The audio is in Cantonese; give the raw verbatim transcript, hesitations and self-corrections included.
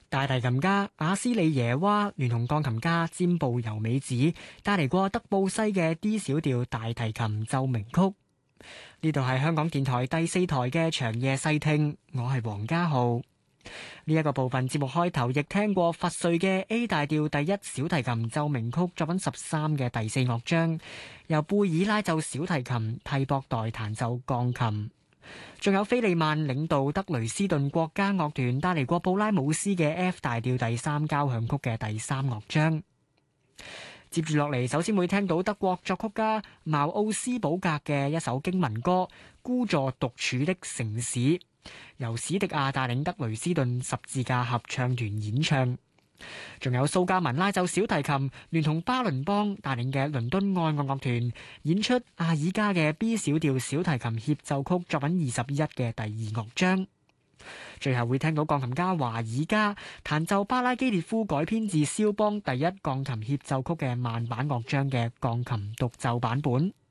大提琴家阿斯利耶娃聯同鋼琴家占布尤美子帶嚟過德布西嘅 D 小調大提琴奏鳴曲。呢度係香港電台第四台嘅長夜細聽，我係黃家浩。呢一個部分節目開頭亦聽過佛瑞嘅 A 大調第一小提琴奏鳴曲作品十三嘅第四樂章，由貝爾拉奏小提琴，蒂博代彈奏鋼琴。仲有菲利曼領導德雷斯頓國家樂團帶嚟過布拉姆斯嘅 F 大調第三交響曲嘅第三樂章。接住落嚟，首先會聽到德國作曲家茅奧斯堡格嘅一首經文歌《孤坐獨處的城市》，由史迪亞帶領德雷斯頓十字架合唱團演唱。仲有蘇嘉文拉奏小提琴，聯同巴倫邦帶領嘅倫敦愛樂樂團演出阿爾加嘅 B 小調小提琴協奏曲作品二十一嘅第二樂章。最後會聽到鋼琴家華爾加彈奏巴拉基列夫改編自肖邦第一鋼琴協奏曲嘅慢板樂章嘅鋼琴獨奏版本。